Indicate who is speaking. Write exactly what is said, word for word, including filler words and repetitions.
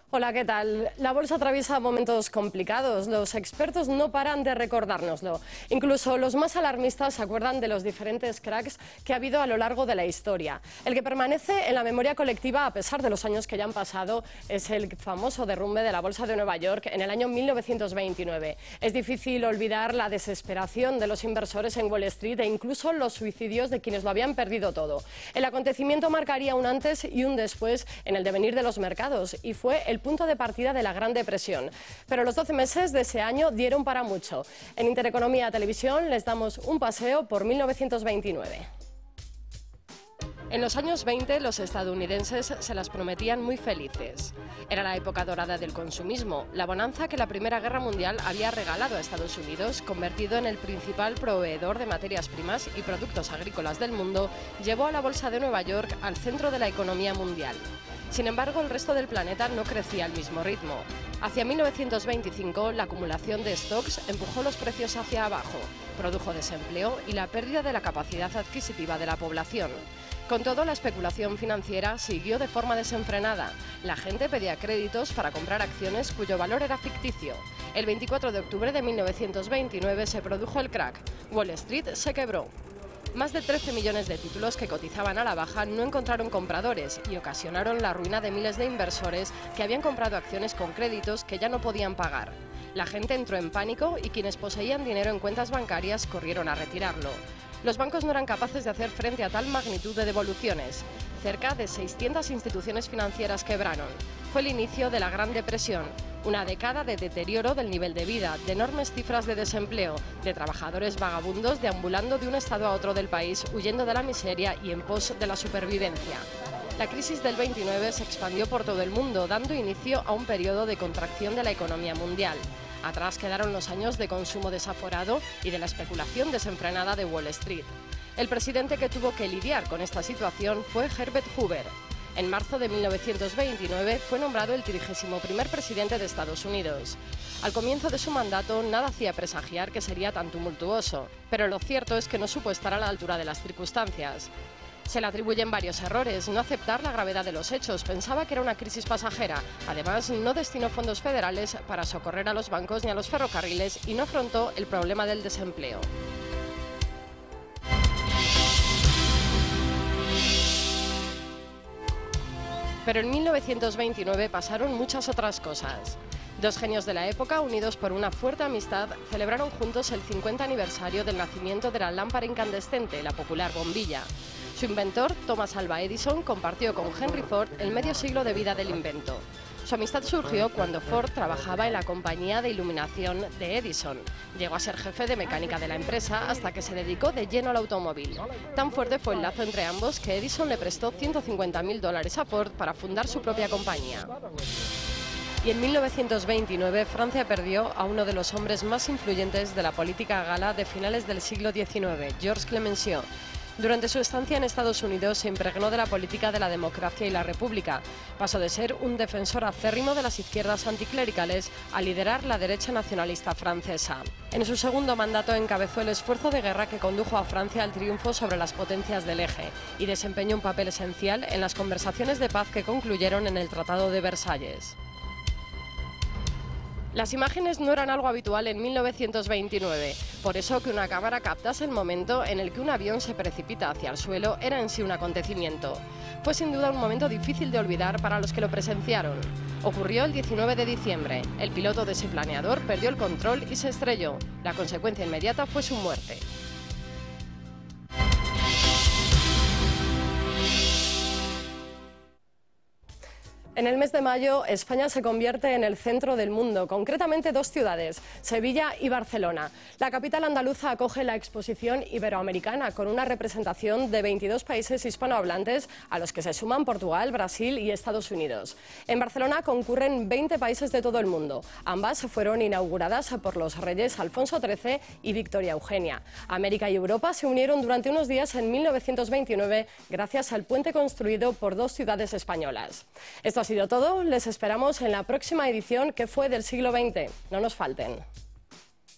Speaker 1: Hola, ¿qué tal? La bolsa atraviesa momentos complicados. Los expertos no paran de recordárnoslo. Incluso los más alarmistas se acuerdan de los diferentes cracks que ha habido a lo largo de la historia. El que permanece en la memoria colectiva, a pesar de los años que ya han pasado, es el famoso derrumbe de la bolsa de Nueva York en el año mil novecientos veintinueve. Es difícil olvidar la desesperación de los inversores en Wall Street e incluso los suicidios de quienes lo habían perdido todo. El acontecimiento marcaría un antes y un después en el devenir de los mercados y fue el punto de partida de la Gran Depresión. Pero los doce meses de ese año dieron para mucho. En Intereconomía Televisión les damos un paseo por mil novecientos veintinueve. En los años veinte los estadounidenses se las prometían muy felices. Era la época dorada del consumismo, la bonanza que la Primera Guerra Mundial había regalado a Estados Unidos, convertido en el principal proveedor de materias primas y productos agrícolas del mundo, llevó a la Bolsa de Nueva York al centro de la economía mundial. Sin embargo, el resto del planeta no crecía al mismo ritmo. Hacia mil novecientos veinticinco, la acumulación de stocks empujó los precios hacia abajo, produjo desempleo y la pérdida de la capacidad adquisitiva de la población. Con todo, la especulación financiera siguió de forma desenfrenada. La gente pedía créditos para comprar acciones cuyo valor era ficticio. El veinticuatro de octubre de mil novecientos veintinueve se produjo el crack. Wall Street se quebró. Más de trece millones de títulos que cotizaban a la baja no encontraron compradores y ocasionaron la ruina de miles de inversores que habían comprado acciones con créditos que ya no podían pagar. La gente entró en pánico y quienes poseían dinero en cuentas bancarias corrieron a retirarlo. Los bancos no eran capaces de hacer frente a tal magnitud de devoluciones. Cerca de seiscientas instituciones financieras quebraron. Fue el inicio de la Gran Depresión, una década de deterioro del nivel de vida, de enormes cifras de desempleo, de trabajadores vagabundos deambulando de un estado a otro del país, huyendo de la miseria y en pos de la supervivencia. La crisis del veintinueve se expandió por todo el mundo, dando inicio a un periodo de contracción de la economía mundial. Atrás quedaron los años de consumo desaforado y de la especulación desenfrenada de Wall Street. El presidente que tuvo que lidiar con esta situación fue Herbert Hoover. En marzo de mil novecientos veintinueve fue nombrado el trigésimo primer presidente de Estados Unidos. Al comienzo de su mandato nada hacía presagiar que sería tan tumultuoso, pero lo cierto es que no supo estar a la altura de las circunstancias. Se le atribuyen varios errores: no aceptar la gravedad de los hechos, pensaba que era una crisis pasajera. Además, no destinó fondos federales para socorrer a los bancos ni a los ferrocarriles y no afrontó el problema del desempleo. Pero en mil novecientos veintinueve pasaron muchas otras cosas. Dos genios de la época, unidos por una fuerte amistad, celebraron juntos el cincuenta aniversario del nacimiento de la lámpara incandescente, la popular bombilla. Su inventor, Thomas Alva Edison, compartió con Henry Ford el medio siglo de vida del invento. Su amistad surgió cuando Ford trabajaba en la compañía de iluminación de Edison. Llegó a ser jefe de mecánica de la empresa hasta que se dedicó de lleno al automóvil. Tan fuerte fue el lazo entre ambos que Edison le prestó ciento cincuenta mil dólares a Ford para fundar su propia compañía. Y en mil novecientos veintinueve Francia perdió a uno de los hombres más influyentes de la política gala de finales del siglo diecinueve, Georges Clemenceau. Durante su estancia en Estados Unidos se impregnó de la política de la democracia y la república. Pasó de ser un defensor acérrimo de las izquierdas anticlericales a liderar la derecha nacionalista francesa. En su segundo mandato encabezó el esfuerzo de guerra que condujo a Francia al triunfo sobre las potencias del Eje y desempeñó un papel esencial en las conversaciones de paz que concluyeron en el Tratado de Versalles. Las imágenes no eran algo habitual en mil novecientos veintinueve, por eso que una cámara captase el momento en el que un avión se precipita hacia el suelo era en sí un acontecimiento. Fue sin duda un momento difícil de olvidar para los que lo presenciaron. Ocurrió el diecinueve de diciembre. El piloto de ese planeador perdió el control y se estrelló. La consecuencia inmediata fue su muerte. En el mes de mayo, España se convierte en el centro del mundo, concretamente dos ciudades, Sevilla y Barcelona. La capital andaluza acoge la exposición iberoamericana con una representación de veintidós países hispanohablantes a los que se suman Portugal, Brasil y Estados Unidos. En Barcelona concurren veinte países de todo el mundo. Ambas fueron inauguradas por los reyes Alfonso trece y Victoria Eugenia. América y Europa se unieron durante unos días en mil novecientos veintinueve gracias al puente construido por dos ciudades españolas. Esto ha sido todo, les esperamos en la próxima edición que fue del siglo veinte. No nos falten.